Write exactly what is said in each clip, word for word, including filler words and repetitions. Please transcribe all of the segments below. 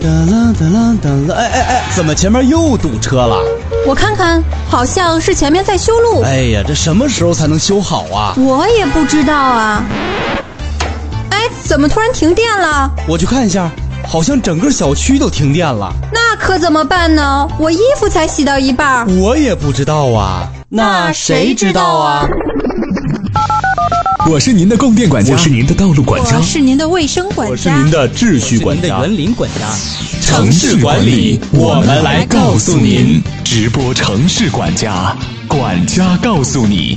哒啦哒啦哒啦，哎哎哎，怎么前面又堵车了？ 我看看，好像是前面在修路。 哎呀，这什么时候才能修好啊？ 我也不知道啊。哎，怎么突然停电了？ 我去看一下，好像整个小区都停电了。 那可怎么办呢？我衣服才洗到一半。 我也不知道啊。 那谁知道啊？ 我是您的供电管家， 我是您的道路管家， 我是您的卫生管家， 我是您的秩序管家， 您的园林管家。 城市管理，我们来告诉您。 直播城市管家，管家告诉你。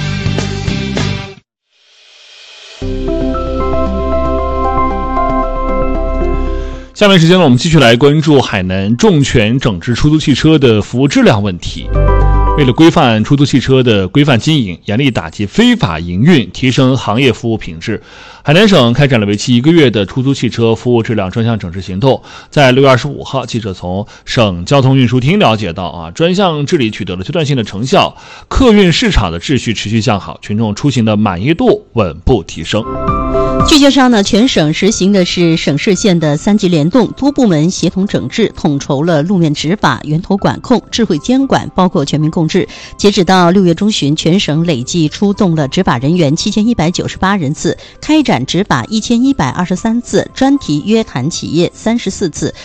下面时间呢，我们继续来关注海南重拳整治出租汽车的服务质量问题。为了规范出租汽车的规范经营，严厉打击非法营运，提升行业服务品质，海南省开展了为期一个月的出租汽车服务质量专项整治行动。在六月二十五号，记者从省交通运输厅了解到，啊，专项治理取得了阶段性的成效，客运市场的秩序持续向好，群众出行的满意度稳步提升。 据介绍呢，全省实行的是省市县的三级联动，多部门协同整治，统筹了路面执法、源头管控、智慧监管，包括全民共治。截止到六月中旬，全省累计出动了执法人员七千一百九十八人次，开展执法一千一百二十三次，专题约谈企业三十四次，